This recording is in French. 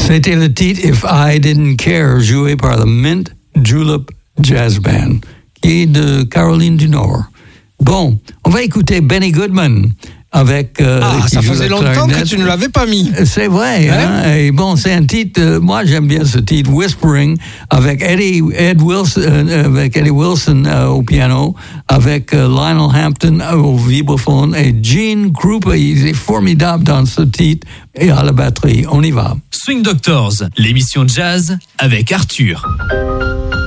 C'était le titre If I Didn't Care, joué par le Mint Julep Jazz Band, qui est de Caroline du Nord. Bon, on va écouter Benny Goodman avec... ça faisait longtemps que tu ne l'avais pas mis. C'est vrai, hein? Et bon, c'est un titre, moi j'aime bien ce titre, Whispering, avec Eddie Wilson au piano, avec Lionel Hampton au vibraphone et Gene Krupa, il est formidable dans ce titre, et à la batterie. On y va. Swing Doctors, l'émission jazz avec Arthur.